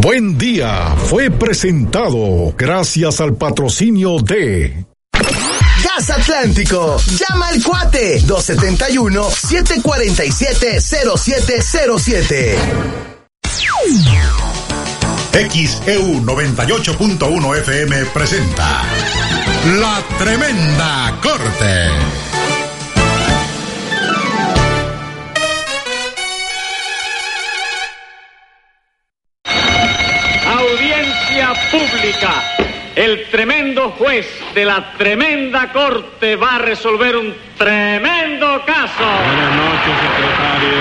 Buen Día fue presentado gracias al patrocinio de Gas Atlántico. Llama al cuate 271-747-0707. XEU 98.1 FM presenta La Tremenda Corte. Pública. El tremendo juez de la tremenda corte va a resolver un tremendo caso. Buenas noches, secretario.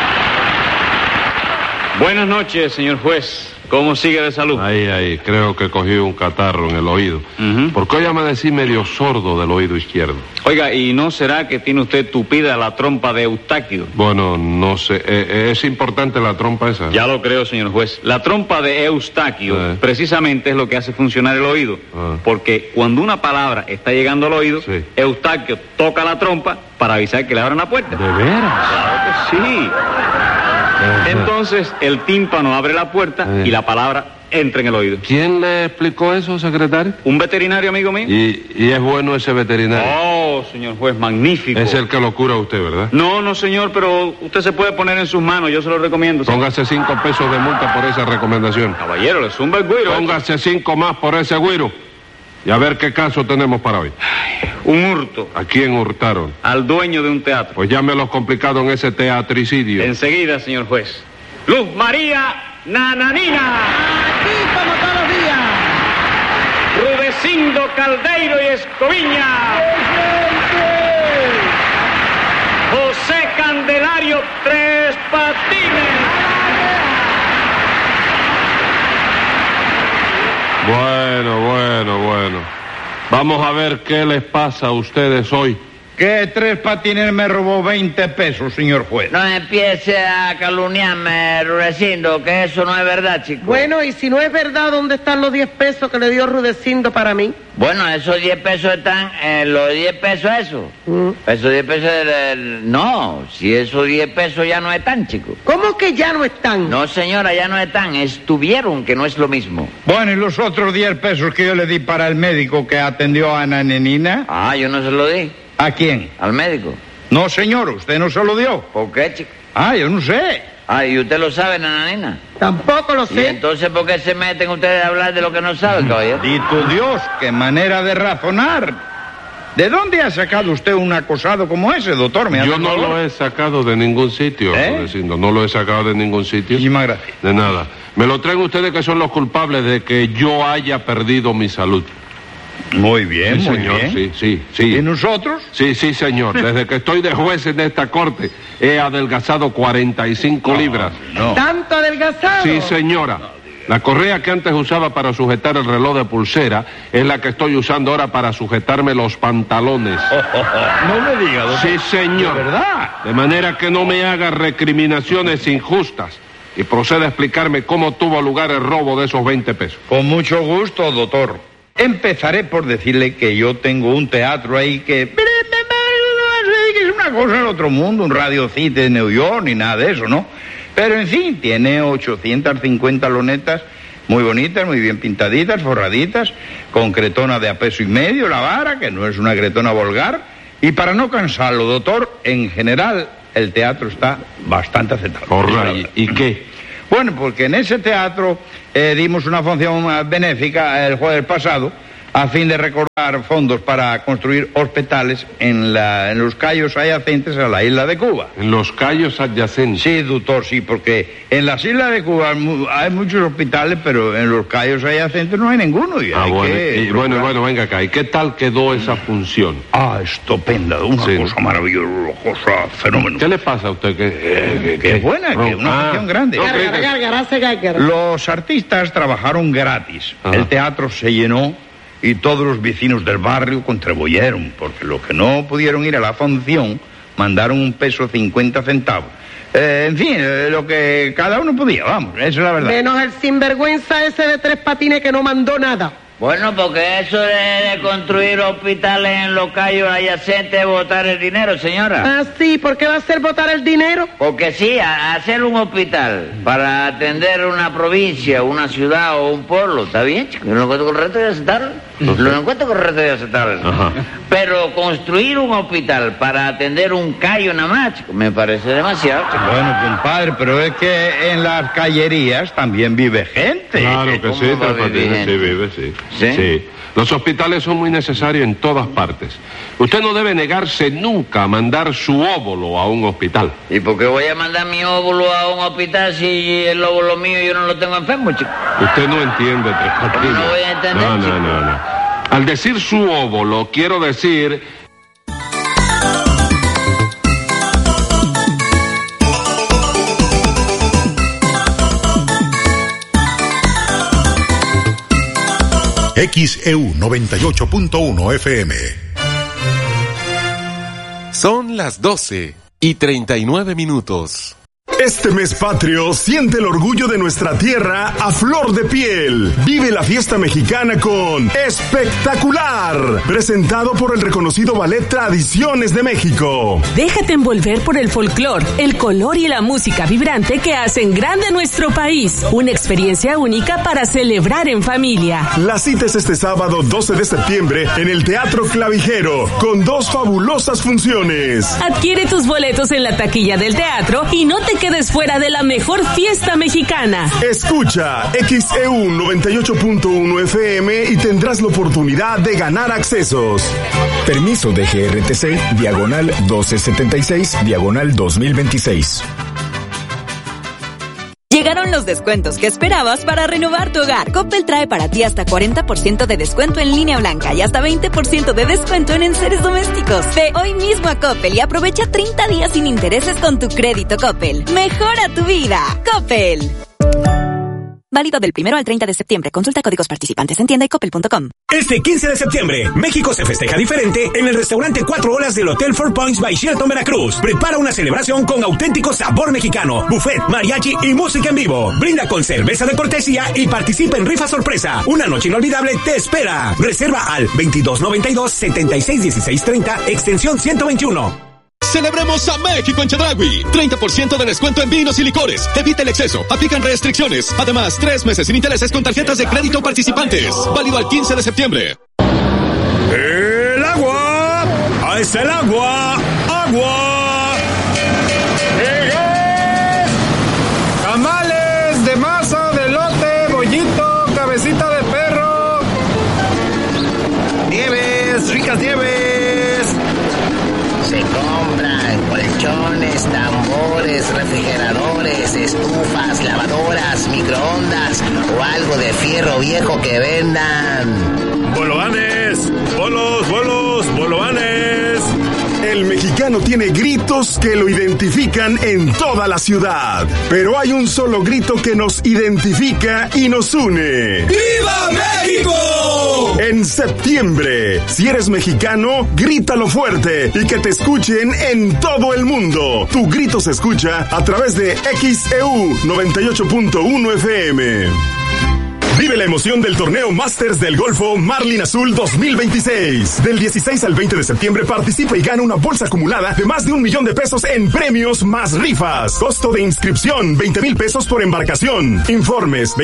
Buenas noches, señor juez. ¿Cómo sigue de salud? Ahí, creo que cogí un catarro en el oído. Porque hoy amanecí medio sordo del oído izquierdo. Oiga, ¿y no será que tiene usted tupida la trompa de Eustaquio? Bueno, no sé. ¿Es importante la trompa esa? Ya lo creo, señor juez. La trompa de Eustaquio precisamente es lo que hace funcionar el oído. Porque cuando una palabra está llegando al oído, Eustaquio toca la trompa para avisar que le abran la puerta. ¿De veras? Claro que sí. Entonces el tímpano abre la puerta y la palabra entra en el oído. ¿Quién le explicó eso, secretario? Un veterinario amigo mío. ¿Y es bueno ese veterinario? Oh, señor juez, magnífico. Es el que lo cura a usted, ¿verdad? No, señor, pero usted se puede poner en sus manos, yo se lo recomiendo. Póngase 5 pesos de multa por esa recomendación. Caballero, le zumba el güiro. Póngase 5 más por ese güiro. Y a ver qué caso tenemos para hoy. Un hurto. ¿A quién hurtaron? Al dueño de un teatro. Pues llámelos complicado en ese teatricidio. Enseguida, señor juez. Luz María Nananina. Aquí como todos los días. Rudecindo Caldeiro y Escoviña. José Candelario Tres Patines. Bueno. Vamos a ver qué les pasa a ustedes hoy. Que Tres Patines me robó 20 pesos, señor juez. No empiece a calumniarme, Rudecindo, que eso no es verdad, chico. Bueno, y si no es verdad, ¿dónde están los 10 pesos que le dio Rudecindo para mí? Bueno, esos 10 pesos están en los 10 pesos eso. Esos 10 pesos... No, si esos 10 pesos ya no están, chico. ¿Cómo que ya no están? No, señora, ya no están. Estuvieron, que no es lo mismo. Bueno, ¿y los otros 10 pesos que yo le di para el médico que atendió a Nananina? Ah, yo no se lo di. ¿A quién? ¿Al médico? No, señor, usted no se lo dio. ¿Por qué, chico? Ah, yo no sé. Ah, ¿y usted lo sabe, Nananina? Tampoco lo sé. ¿Y entonces por qué se meten ustedes a hablar de lo que no saben, caballero? Dito Dios, qué manera de razonar. ¿De dónde ha sacado usted un acosado como ese, doctor? Yo no lo he sacado de ningún sitio, Rudecindo. No lo he sacado de ningún sitio. Muchísimas gracias. De nada. Me lo traen ustedes que son los culpables de que yo haya perdido mi salud. Muy bien, sí, muy señor, bien. Sí. ¿Y nosotros? Sí, señor. Desde que estoy de juez en esta corte, he adelgazado 45 libras. No. ¿Tanto adelgazado? Sí, señora. La correa que antes usaba para sujetar el reloj de pulsera es la que estoy usando ahora para sujetarme los pantalones. No me diga, doctor. Sí, señor. ¿De verdad? De manera que no me haga recriminaciones injustas y proceda a explicarme cómo tuvo lugar el robo de esos 20 pesos. Con mucho gusto, doctor. Empezaré por decirle que yo tengo un teatro ahí que es una cosa del otro mundo, un Radio City de New York, ni nada de eso, ¿no? Pero en fin, tiene 850 lonetas muy bonitas, muy bien pintaditas, forraditas, con cretona de $1.50 la vara, que no es una cretona vulgar. Y para no cansarlo, doctor, en general el teatro está bastante aceptable. ¿Y qué? Bueno, porque en ese teatro dimos una función benéfica el jueves pasado a fin de recaudar fondos para construir hospitales en los cayos adyacentes a la isla de Cuba. ¿En los cayos adyacentes? Sí, doctor, sí, porque en las islas de Cuba hay muchos hospitales, pero en los cayos adyacentes no hay ninguno. Bueno, venga acá. ¿Y qué tal quedó esa función? Ah, estupenda, una cosa maravillosa, una cosa fenómeno. ¿Qué le pasa a usted? Qué buena, que una función grande. Gárgara. Los artistas trabajaron gratis. Ajá. El teatro se llenó y todos los vecinos del barrio contribuyeron, porque los que no pudieron ir a la función mandaron $1.50. En fin, lo que cada uno podía, vamos, esa es la verdad. Menos el sinvergüenza ese de Tres Patines que no mandó nada. Bueno, porque eso de construir hospitales en los callos adyacentes es botar el dinero, señora. Ah, sí, ¿por qué va a ser botar el dinero? Porque sí, hacer un hospital para atender una provincia, una ciudad o un pueblo, está bien, chico, yo no encuentro correcto de aceptarlo. Lo encuentro correcto de aceptarlo. Ajá. Pero construir un hospital para atender un callo nada más, chico, me parece demasiado, chico. Bueno, compadre, pero es que en las callerías también vive gente. Claro que sí, sí vive, sí. ¿Sí? Los hospitales son muy necesarios en todas partes. Usted no debe negarse nunca a mandar su óvulo a un hospital. ¿Y por qué voy a mandar mi óvulo a un hospital si el óvulo mío yo no lo tengo enfermo, chico? Usted no entiende, Tres Patines. No voy a entender, chico. No. Al decir su óvulo, quiero decir... XEU 98.1 FM. Son las 12:39. Este mes patrio siente el orgullo de nuestra tierra a flor de piel. Vive la fiesta mexicana con Espectacular, presentado por el reconocido Ballet Tradiciones de México. Déjate envolver por el folclor, el color y la música vibrante que hacen grande nuestro país. Una experiencia única para celebrar en familia. La cita es este sábado 12 de septiembre en el Teatro Clavijero, con 2 fabulosas funciones. Adquiere tus boletos en la taquilla del teatro y no te quedes fuera de la mejor fiesta mexicana. Escucha XEU 98.1 FM y tendrás la oportunidad de ganar accesos. Permiso de GRTC, diagonal 1276, diagonal 2026. Llegaron los descuentos que esperabas para renovar tu hogar. Coppel trae para ti hasta 40% de descuento en línea blanca y hasta 20% de descuento en enseres domésticos. Ve hoy mismo a Coppel y aprovecha 30 días sin intereses con tu crédito Coppel. Mejora tu vida. Coppel. Válido del 1 al 30 de septiembre. Consulta códigos participantes en tienda y coppel.com. Este 15 de septiembre, México se festeja diferente en el restaurante 4 Olas del Hotel Four Points by Sheraton Veracruz. Prepara una celebración con auténtico sabor mexicano, buffet, mariachi y música en vivo. Brinda con cerveza de cortesía y participa en rifa sorpresa. Una noche inolvidable te espera. Reserva al 2292-761630, extensión 121. Celebremos a México en Chedraui. 30% de descuento en vinos y licores. Evita el exceso. Aplican restricciones. Además, 3 meses sin intereses con tarjetas de crédito participantes. Válido al 15 de septiembre. ¡El agua! ¡Ahí está el agua! ¡Agua! Tamales de masa, de elote, bollito, cabecita de perro. Nieves, ricas nieves. Se compran colchones, tambores, refrigeradores, estufas, lavadoras, microondas o algo de fierro viejo que vendan. ¡Bolovanes! ¡Bolos, bolovanes! El mexicano tiene gritos que lo identifican en toda la ciudad. Pero hay un solo grito que nos identifica y nos une. ¡Viva México! En septiembre, si eres mexicano, grítalo fuerte y que te escuchen en todo el mundo. Tu grito se escucha a través de XEU 98.1 FM. Vive la emoción del torneo Masters del Golfo Marlin Azul 2026. Del 16 al 20 de septiembre participa y gana una bolsa acumulada de más de $1 millón en premios más rifas. Costo de inscripción, 20,000 pesos por embarcación. Informes,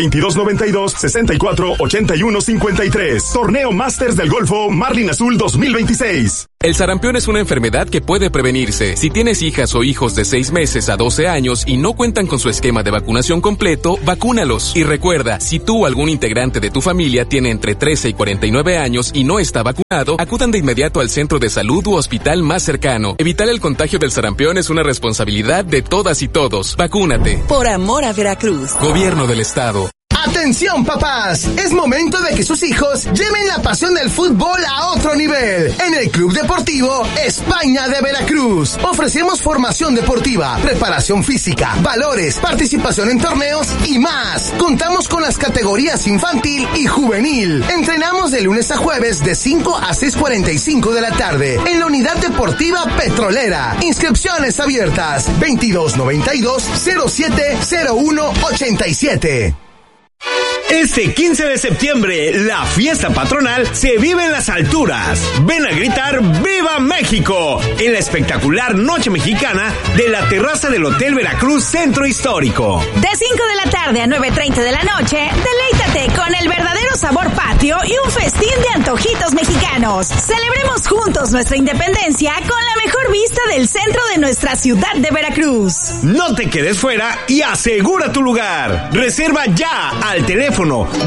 2292-648153. Torneo Masters del Golfo Marlin Azul 2026. El sarampión es una enfermedad que puede prevenirse. Si tienes hijas o hijos de 6 meses a 12 años y no cuentan con su esquema de vacunación completo, vacúnalos. Y recuerda, si tú o algún integrante de tu familia tiene entre 13 y 49 años y no está vacunado, acudan de inmediato al centro de salud u hospital más cercano. Evitar el contagio del sarampión es una responsabilidad de todas y todos. Vacúnate. Por amor a Veracruz. Gobierno del Estado. ¡Atención, papás! Es momento de que sus hijos lleven la pasión del fútbol a otro nivel. En el Club Deportivo España de Veracruz ofrecemos formación deportiva, preparación física, valores, participación en torneos y más. Contamos con las categorías infantil y juvenil. Entrenamos de lunes a jueves de 5 a 6:45 de la tarde en la Unidad Deportiva Petrolera. Inscripciones abiertas 2292-070187. Este 15 de septiembre, la fiesta patronal se vive en las alturas. Ven a gritar ¡Viva México! En la espectacular Noche Mexicana de la terraza del Hotel Veracruz Centro Histórico. De 5 de la tarde a 9:30 de la noche, deleítate con el verdadero sabor patrio y un festín de antojitos mexicanos. Celebremos juntos nuestra independencia con la mejor vista del centro de nuestra ciudad de Veracruz. No te quedes fuera y asegura tu lugar. Reserva ya al teléfono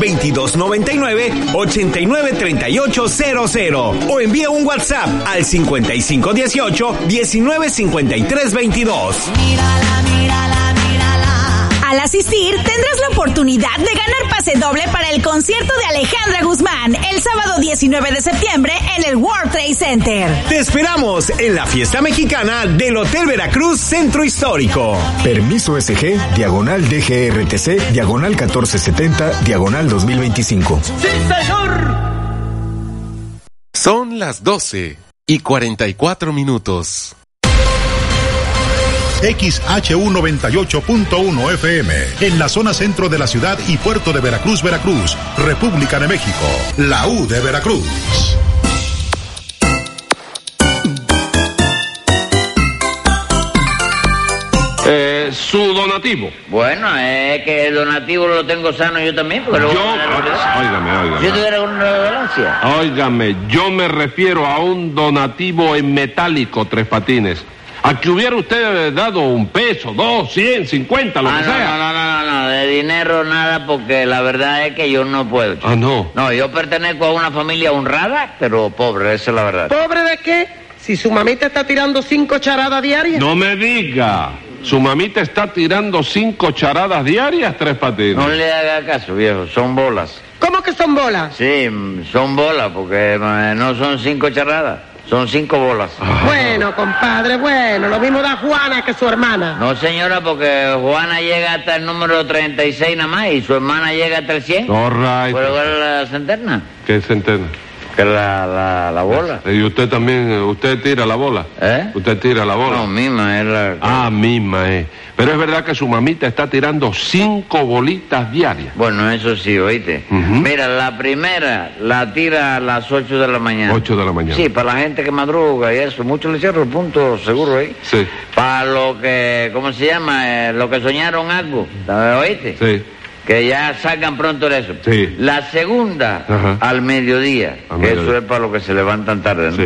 2299-893800 o envía un WhatsApp al 5518-195322. Al asistir, tendrás la oportunidad de ganar pase doble para el concierto de Alejandra Guzmán el sábado 19 de septiembre en el World Trade Center. Te esperamos en la fiesta mexicana del Hotel Veracruz Centro Histórico. Permiso SG, diagonal DGRTC, diagonal 1470, diagonal 2025. ¡Sí, señor! Son las 12:44. XHU 98.1 FM, en la zona centro de la ciudad y puerto de Veracruz, Veracruz, República de México, la U de Veracruz. Su donativo. Bueno, es que el donativo lo tengo sano yo también, porque Óigame. Si tuviera una dolencia. Óigame, yo me refiero a un donativo en metálico, Tres Patines. A que hubiera usted dado un peso, 2, 100, 50, lo que sea. No, de dinero nada, porque la verdad es que yo no puedo. Ah, no. No, yo pertenezco a una familia honrada, pero pobre, esa es la verdad. ¿Pobre de qué? Si su mamita está tirando 5 charadas diarias. No me diga. Su mamita está tirando 5 charadas diarias, Tres Patines. No le haga caso, viejo, son bolas. ¿Cómo que son bolas? Sí, son bolas, porque no son 5 charadas, son 5 bolas. Bueno, compadre, lo mismo da Juana que su hermana. No, señora, porque Juana llega hasta el número 36 nada más y su hermana llega hasta el 100. All right. ¿Puedo ver la centena? ¿Qué centena? Que la bola. ¿Y usted también, usted tira la bola? ¿Usted tira la bola? No, misma es la... Ah, misma es. Pero es verdad que su mamita está tirando 5 bolitas diarias. Bueno, eso sí, oíste. Mira, la primera la tira a las 8 de la mañana. 8 de la mañana. Sí, para la gente que madruga y eso. Mucho le cierro el punto seguro ahí. Sí. Para lo que, ¿cómo se llama? Lo que soñaron algo, ¿oíste? Sí. Que ya salgan pronto de eso. Sí. La segunda, al mediodía, eso es para los que se levantan tarde, ¿no? Sí.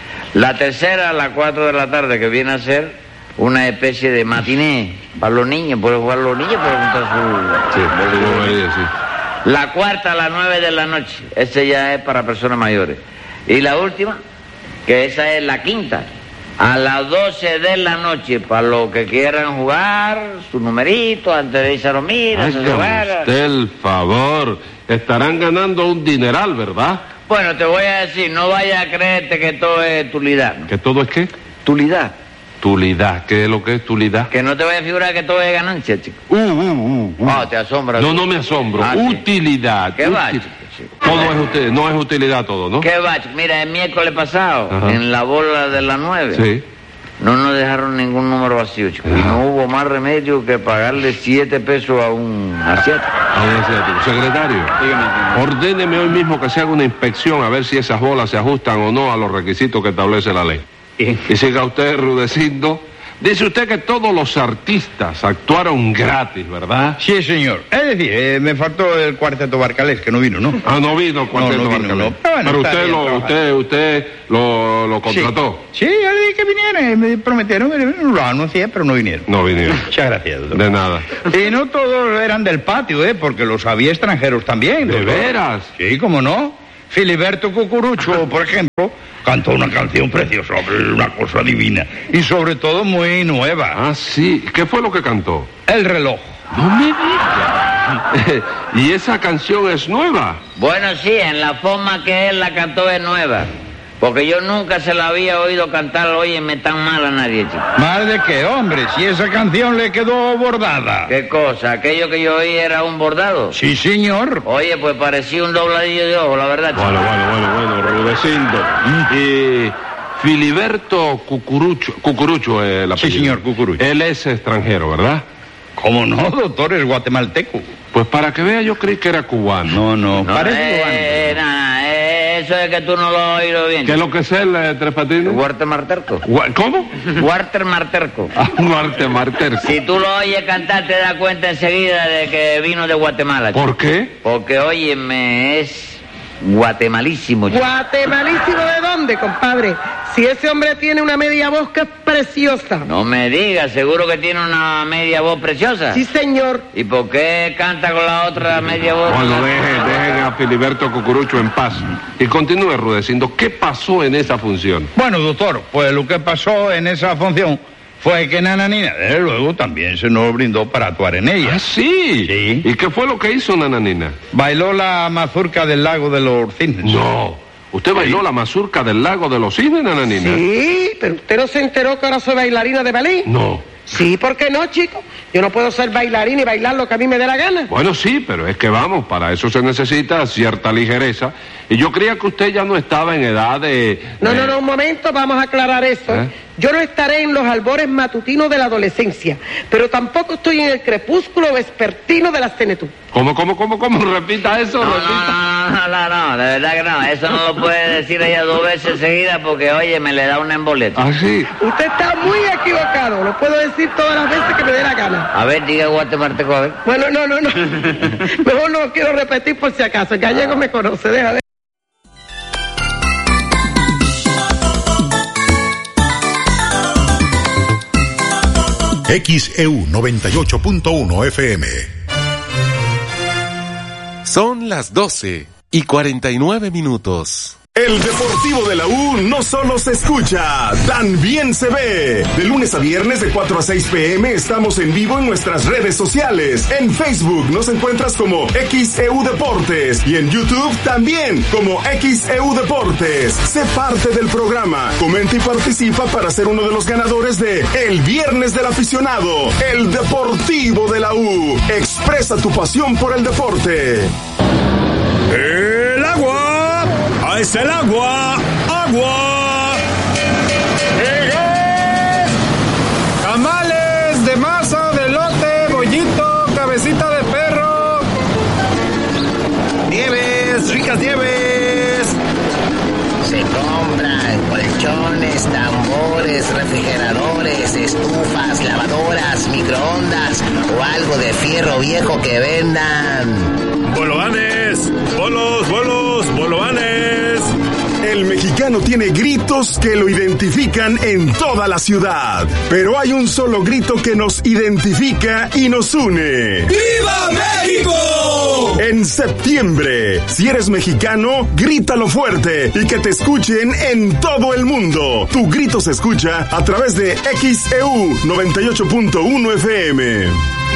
La tercera a las 4 de la tarde, que viene a ser una especie de matiné para los niños, pueden jugar los niños, pueden juntar su... Sí. La cuarta a las 9 de la noche, ese ya es para personas mayores. Y la última, que esa es la quinta, a las 12 de la noche, para los que quieran jugar su numerito antes de irse a dormir. Usted el favor, estarán ganando un dineral, ¿verdad? Bueno, te voy a decir, no vayas a creerte que todo es tulidad, ¿no? ¿Que todo es qué? Tulidad. Tulidad, ¿qué es lo que es tulidad? Que no te vayas a figurar que todo es ganancia, chico. Te asombra. No me asombro. Utilidad. ¿Qué va, chico? Todo es utilidad, no es utilidad todo, ¿no? ¿Qué va, chico? Mira, el miércoles pasado, en la bola de las 9, sí, no nos dejaron ningún número vacío, chico. Y no hubo más remedio que pagarle 7 pesos a un asiático. Secretario, ordéneme hoy mismo que se haga una inspección a ver si esas bolas se ajustan o no a los requisitos que establece la ley. Y siga usted rudeciendo. Dice usted que todos los artistas actuaron gratis, ¿verdad? Sí, señor. Es decir, me faltó el cuarteto Barcalés, que no vino, ¿no? Ah, no vino el cuarteto Barcalés. No. Pero usted lo contrató. Sí, yo le dije que vinieran, me prometieron, lo anuncié, pero no vinieron. No vinieron. Muchas gracias, doctor. De nada. Y no todos eran del patio, porque los había extranjeros también. ¿De veras? Sí, cómo no. Filiberto Cucurucho, por ejemplo, cantó una canción preciosa, una cosa divina. Y sobre todo muy nueva. Ah, sí. ¿Qué fue lo que cantó? El reloj. No me digas. ¿Y esa canción es nueva? Bueno, sí, en la forma que él la cantó es nueva. Porque yo nunca se la había oído cantar, óyeme, tan mal a nadie, chico. ¿Mal de qué, hombre? Si esa canción le quedó bordada. ¿Qué cosa? ¿Aquello que yo oí era un bordado? Sí, señor. Oye, pues parecía un dobladillo de ojo, la verdad, chico. Bueno, rudecindo. Y Filiberto Cucurucho, el apellido. Sí, señor, Cucurucho. Él es extranjero, ¿verdad? ¿Cómo no, doctor? Es guatemalteco. Pues para que vea, yo creí que era cubano. No, parece cubano. Eso es que tú no lo has oído bien. ¿Qué es lo que es el Tres Patines? Walter Marterco. ¿Cómo? Walter Marterco. Walter Marterco. Si tú lo oyes cantar, te das cuenta enseguida de que vino de Guatemala. ¿Por qué? Porque, óyeme, es guatemalísimo. ¿Guatemalísimo de dónde, compadre? Si ese hombre tiene una media voz que es preciosa. No me digas, ¿seguro que tiene una media voz preciosa? Sí, señor. ¿Y por qué canta con la otra media voz? Bueno, dejen a Filiberto Cucurucho en paz. Y continúe, Rudecindo, ¿qué pasó en esa función? Bueno, doctor, pues lo que pasó en esa función fue que Nananina, desde luego, también se nos brindó para actuar en ella. ¿Ah, sí? Sí. ¿Y qué fue lo que hizo Nananina? Bailó la mazurca del lago de los cisnes. No. ¿Usted bailó la mazurca del lago de los cisnes, Nananina? Sí, pero ¿usted no se enteró que ahora soy bailarina de ballet? No. Sí, ¿por qué no, chico? Yo no puedo ser bailarina y bailar lo que a mí me dé la gana. Bueno, sí, pero es que vamos, para eso se necesita cierta ligereza. Y yo creía que usted ya no estaba en edad de... No, un momento, vamos a aclarar eso. Yo no estaré en los albores matutinos de la adolescencia, pero tampoco estoy en el crepúsculo vespertino de la senectud. ¿Cómo? Repita eso, No, de verdad que no. Eso no lo puede decir ella 2 veces seguidas porque, oye, me le da una emboleta. ¿Ah, sí? Usted está muy equivocado. Lo puedo decir todas las veces que me dé la gana. A ver, diga guatemalteco, a ver. Bueno, no. Mejor no lo quiero repetir por si acaso. El gallego me conoce, deja ver. XEU 98.1 FM. Son las 12:49. El Deportivo de la U no solo se escucha, también se ve. De lunes a viernes de 4 a 6 p.m. estamos en vivo en nuestras redes sociales. En Facebook nos encuentras como XEU Deportes y en YouTube también como XEU Deportes. Sé parte del programa, comenta y participa para ser uno de los ganadores de El Viernes del Aficionado, el Deportivo de la U. Expresa tu pasión por el deporte. ¡El agua! ¡Es el agua! ¡Agua! Tamales de masa, de elote, bollito, cabecita de perro. Nieves, ricas nieves. Se compran colchones, tambores, refrigeradores, estufas, lavadoras, microondas o algo de fierro viejo que vendan. ¡Bolovanes! ¡Bolos, bolovanes! El mexicano tiene gritos que lo identifican en toda la ciudad, pero hay un solo grito que nos identifica y nos une. ¡Viva México! En septiembre, si eres mexicano, grítalo fuerte y que te escuchen en todo el mundo. Tu grito se escucha a través de XEU 98.1 FM.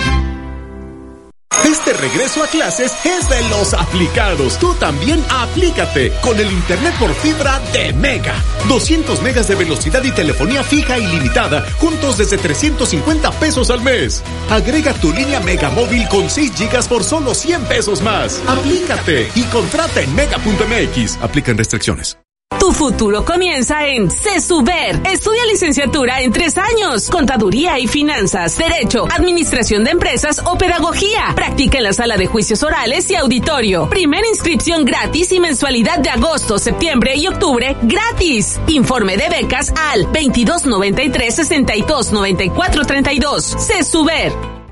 Este regreso a clases es de los aplicados. Tú también aplícate con el internet por fibra de Mega. 200 megas de velocidad y telefonía fija ilimitada, juntos desde 350 pesos al mes. Agrega tu línea Mega móvil con 6 gigas por solo 100 pesos más. Aplícate y contrata en mega.mx. Aplican restricciones. Tu futuro comienza en CESUBER. Estudia licenciatura en 3 años, contaduría y finanzas, derecho, administración de empresas o pedagogía. Practica en la sala de juicios orales y auditorio. Primera inscripción gratis y mensualidad de agosto, septiembre y octubre gratis. Informe de becas al 2293-629432. CESUBER.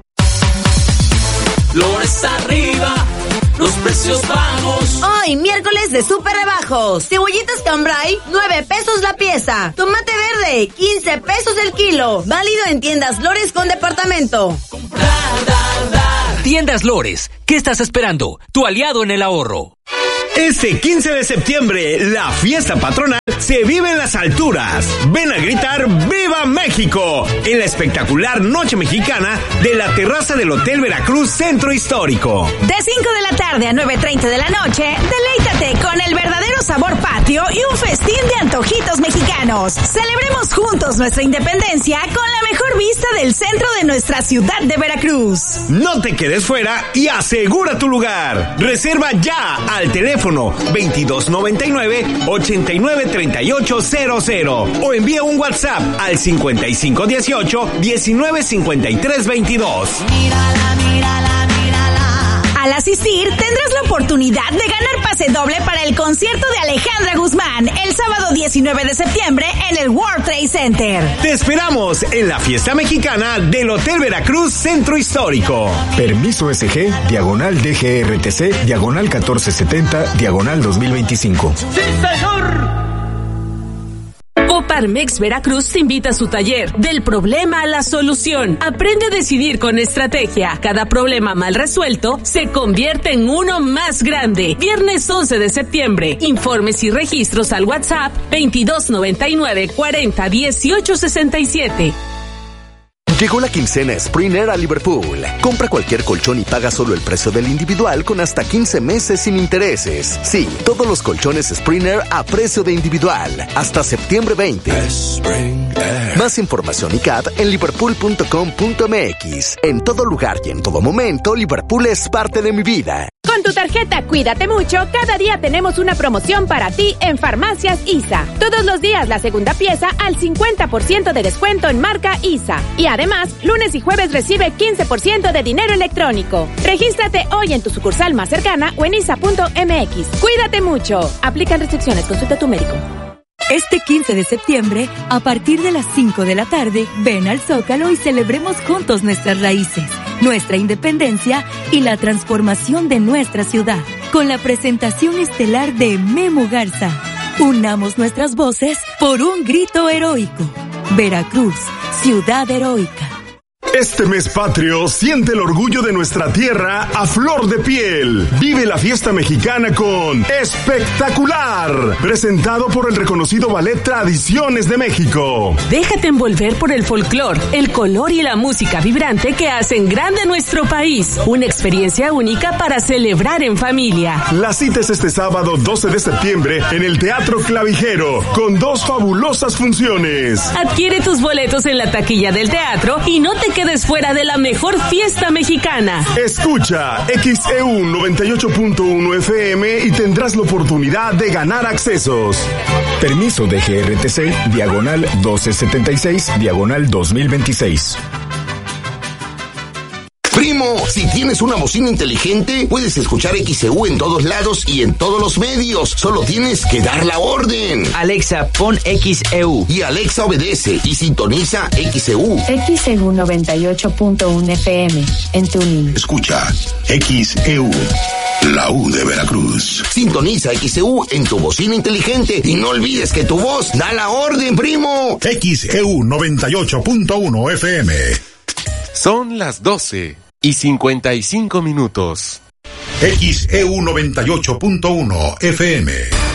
Flores arriba, los precios bajos. Hoy, miércoles de súper rebajos. Cebollitas Cambray, 9 pesos la pieza. Tomate verde, 15 pesos el kilo. Válido en tiendas Lores con departamento. Tiendas Lores, ¿qué estás esperando? Tu aliado en el ahorro. Este 15 de septiembre, la fiesta patronal se vive en las alturas. Ven a gritar ¡Viva México! En la espectacular Noche Mexicana de la terraza del Hotel Veracruz Centro Histórico. De 5 de la tarde a 9:30 de la noche, deleítate con el verdadero verdadero sabor patio y un festín de antojitos mexicanos. Celebremos juntos nuestra independencia con la mejor vista del centro de nuestra ciudad de Veracruz. No te quedes fuera y asegura tu lugar. Reserva ya al teléfono 2299-893800 o envía un WhatsApp al 5518-195322. Al asistir, tendrás la oportunidad de ganar pase doble para el concierto de Alejandra Guzmán el sábado 19 de septiembre en el World Trade Center. Te esperamos en la fiesta mexicana del Hotel Veracruz Centro Histórico. Permiso SG, diagonal DGRTC, diagonal 1470, diagonal 2025. ¡Sí, señor! Coparmex Veracruz te invita a su taller Del problema a la solución. Aprende a decidir con estrategia. Cada problema mal resuelto se convierte en uno más grande. Viernes 11 de septiembre. Informes y registros al WhatsApp 2299 40 18 67. Llegó la quincena Springer a Liverpool. Compra cualquier colchón y paga solo el precio del individual con hasta 15 meses sin intereses. Sí, todos los colchones Springer a precio de individual. Hasta septiembre 20. Más información y CAT en liverpool.com.mx. En todo lugar y en todo momento, Liverpool es parte de mi vida. Con tu tarjeta Cuídate Mucho, cada día tenemos una promoción para ti en Farmacias ISA. Todos los días la segunda pieza al 50% de descuento en marca ISA. Y además, lunes y jueves recibe 15% de dinero electrónico. Regístrate hoy en tu sucursal más cercana o en isa.mx. Cuídate Mucho. Aplican restricciones. Consulta a tu médico. Este 15 de septiembre, a partir de las 5 de la tarde, ven al Zócalo y celebremos juntos nuestras raíces, nuestra independencia y la transformación de nuestra ciudad, con la presentación estelar de Memo Garza. Unamos nuestras voces por un grito heroico. Veracruz, ciudad heroica. Este mes patrio, siente el orgullo de nuestra tierra a flor de piel. Vive la fiesta mexicana con Espectacular, presentado por el reconocido Ballet Tradiciones de México. Déjate envolver por el folclor, el color y la música vibrante que hacen grande nuestro país. Una experiencia única para celebrar en familia. La cita es este sábado 12 de septiembre en el Teatro Clavijero, con 2 fabulosas funciones. Adquiere tus boletos en la taquilla del teatro y no te quedes fuera de la mejor fiesta mexicana. Escucha XEU 98.1 FM y tendrás la oportunidad de ganar accesos. Permiso de GRTC, diagonal 1276, diagonal 2026. Primo, si tienes una bocina inteligente, puedes escuchar XEU en todos lados y en todos los medios. Solo tienes que dar la orden. Alexa, pon XEU. Y Alexa obedece y sintoniza XEU. XEU 98.1 FM, en TuneIn. Escucha XEU, la U de Veracruz. Sintoniza XEU en tu bocina inteligente y no olvides que tu voz da la orden, primo. XEU 98.1 FM. Son las 12:55. XEU 98.1 FM.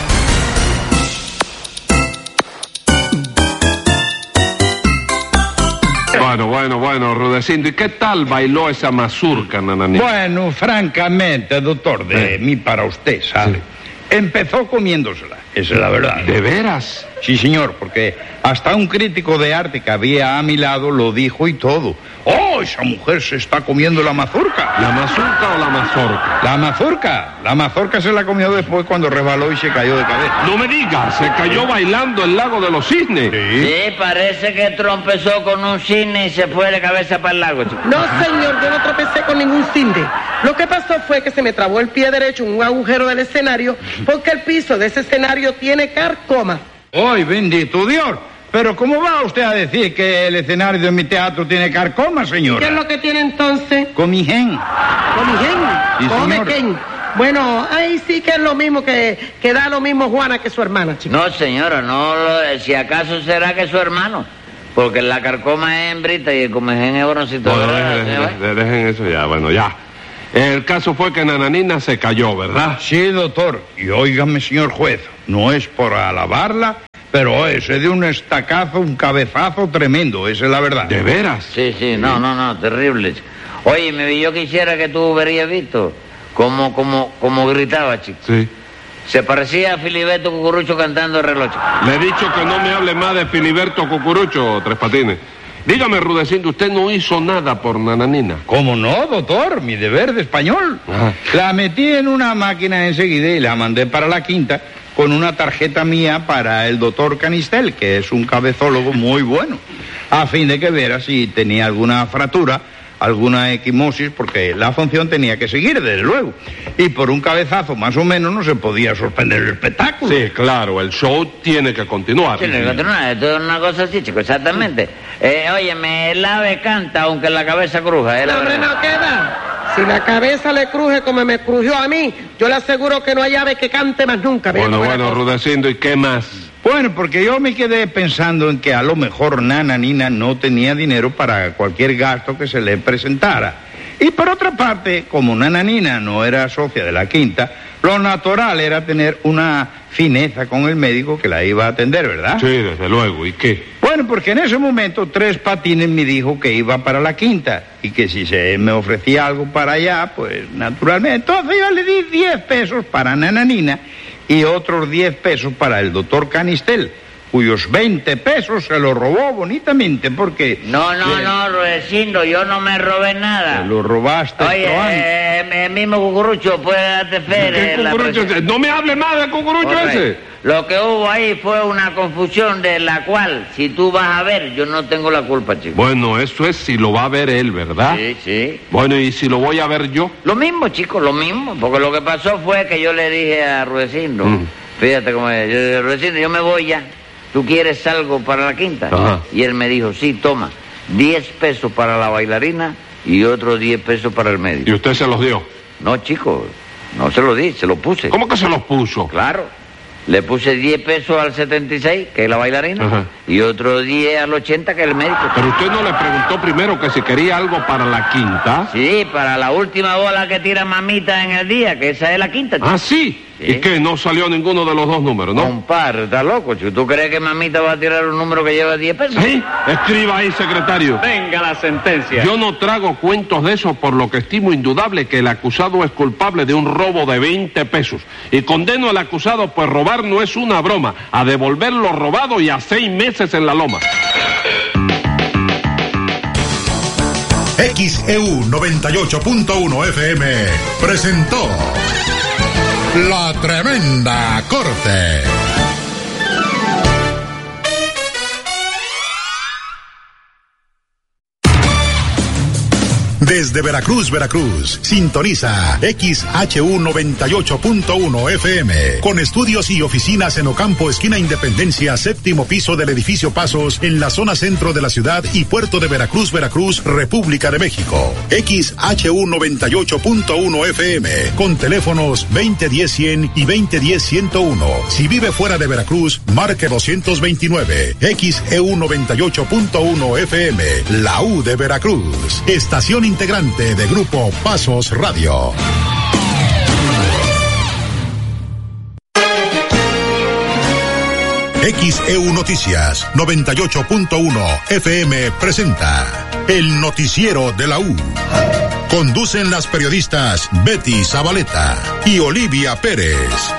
Bueno, Rudecindo, ¿y qué tal bailó esa mazurca, Nananina? Bueno, francamente, doctor, de mí para usted, ¿sabe? Sí. Empezó comiéndosela, esa es la verdad. ¿De veras? Sí, señor, porque hasta un crítico de arte que había a mi lado lo dijo y todo. ¡Oh, esa mujer se está comiendo la mazurca! ¿La mazurca o la mazorca? La mazurca. La mazorca se la comió después cuando resbaló y se cayó de cabeza. No me digas, se cayó bailando el lago de los cisnes. Sí, parece que tropezó con un cisne y se fue de cabeza para el lago, chico. No, señor, yo no tropecé con ningún cisne. Lo que pasó fue que se me trabó el pie derecho en un agujero del escenario porque el piso de ese escenario tiene carcoma. ¡Ay, bendito Dios! Pero ¿cómo va usted a decir que el escenario de mi teatro tiene carcoma, señora? ¿Qué es lo que tiene entonces? Comijén. ¿Comijén? Sí, Comején. Bueno, ahí sí que es lo mismo que da lo mismo Juana que su hermana, chico. No, señora, no, si acaso será que su hermano. Porque la carcoma es hembrita y el comején es broncito. Dejen eso ya, bueno, ya. El caso fue que Nananina se cayó, ¿verdad? Sí, doctor. Y óigame, señor juez, no es por alabarla, pero ese de un estacazo, un cabezazo tremendo, esa es la verdad. ¿De veras? Sí, no, terrible. Oye, yo quisiera que tú hubieras visto cómo gritaba, chico. Sí. Se parecía a Filiberto Cucurucho cantando el reloj. Le he dicho que no me hable más de Filiberto Cucurucho, Tres Patines. Dígame, Rudecindo, usted no hizo nada por Nananina. ¿Cómo no, doctor? Mi deber de español. Ajá. La metí en una máquina enseguida y la mandé para la quinta con una tarjeta mía para el doctor Canistel, que es un cabezólogo muy bueno, a fin de que viera si tenía alguna fractura, alguna equimosis, porque la función tenía que seguir, desde luego. Y por un cabezazo más o menos no se podía suspender el espectáculo. Sí, claro, el show tiene que continuar. Tiene que continuar, esto es una cosa así, chico, exactamente. Óyeme, el ave canta aunque la cabeza cruja. No, hombre, no queda. Si la cabeza le cruje como me crujió a mí, yo le aseguro que no hay ave que cante más nunca. Bueno, Rudecindo, ¿y qué más? Bueno, porque yo me quedé pensando en que a lo mejor Nananina no tenía dinero para cualquier gasto que se le presentara. Y por otra parte, como Nananina no era socia de la quinta, lo natural era tener una fineza con el médico que la iba a atender, ¿verdad? Sí, desde luego. ¿Y qué? Bueno, porque en ese momento Tres Patines me dijo que iba para la quinta y que si se me ofrecía algo para allá, pues naturalmente. Entonces yo le di 10 pesos para Nananina y otros 10 pesos para el doctor Canistel, cuyos 20 pesos se los robó bonitamente porque... No, Rudecindo, yo no me robé nada. Te lo robaste. Oye, el mismo Cucurucho puede darte fe. ¿Qué Cucurucho? No me hable más del Cucurucho ese. Lo que hubo ahí fue una confusión de la cual, si tú vas a ver, yo no tengo la culpa, chico. Bueno, eso es si lo va a ver él, ¿verdad? Sí. Bueno, ¿y si lo voy a ver yo? Lo mismo, chico, lo mismo. Porque lo que pasó fue que yo le dije a Rudecindo, fíjate cómo es, yo le dije, Rudecindo, yo me voy ya. ¿Tú quieres algo para la quinta? Ajá. Y él me dijo, sí, toma, 10 pesos para la bailarina y otros 10 pesos para el médico. ¿Y usted se los dio? No, chico, no se lo di, se lo puse. ¿Cómo que se los puso? Claro. Le puse 10 pesos al 76, que es la bailarina, ajá, y otros 10 al 80, que es el médico. Pero usted no le preguntó primero que si quería algo para la quinta. Sí, para la última bola que tira mamita en el día, que esa es la quinta, chico. Ah, ¿sí? ¿Y qué? No salió ninguno de los dos números, ¿no? Compadre, está loco, chico. ¿Tú crees que mamita va a tirar un número que lleva 10 pesos? Sí, escriba ahí, secretario. Venga la sentencia. Yo no trago cuentos de eso, por lo que estimo indudable que el acusado es culpable de un robo de 20 pesos. Y condeno al acusado, pues robar no es una broma, a devolver lo robado y a 6 meses en la loma. XEU 98.1 FM presentó La Tremenda Corte. Desde Veracruz, sintoniza XHU 98.1 FM, con estudios y oficinas en Ocampo, esquina Independencia, 7º piso del edificio Pasos, en la zona centro de la ciudad y puerto de Veracruz, República de México. XHU 98.1 FM, con teléfonos 2010-100 y 2010-101. Si vive fuera de Veracruz, marque 229. XEU 98.1 FM, la U de Veracruz. Estación integrante de Grupo Pasos Radio. XEU Noticias 98.1 FM presenta el noticiero de la U. Conducen las periodistas Betty Zabaleta y Olivia Pérez.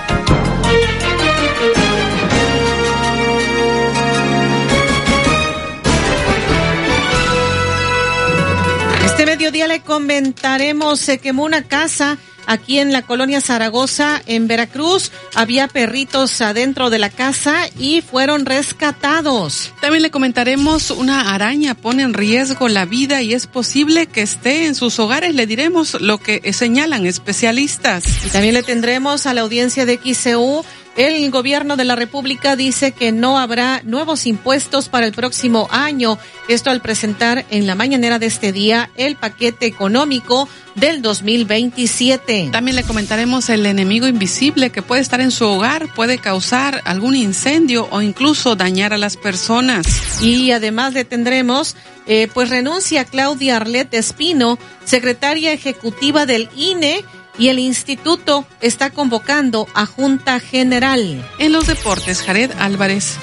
Este mediodía le comentaremos, se quemó una casa aquí en la colonia Zaragoza, en Veracruz. Había perritos adentro de la casa y fueron rescatados. También le comentaremos, una araña pone en riesgo la vida y es posible que esté en sus hogares. Le diremos lo que señalan especialistas. Y también le tendremos a la audiencia de XEU. El gobierno de la República dice que no habrá nuevos impuestos para el próximo año. Esto al presentar en la mañanera de este día el paquete económico del 2027. También le comentaremos el enemigo invisible que puede estar en su hogar, puede causar algún incendio o incluso dañar a las personas. Y además le tendremos, pues renuncia Claudia Arlette Espino, secretaria ejecutiva del INE, y el instituto está convocando a Junta General. En los deportes, Jared Álvarez.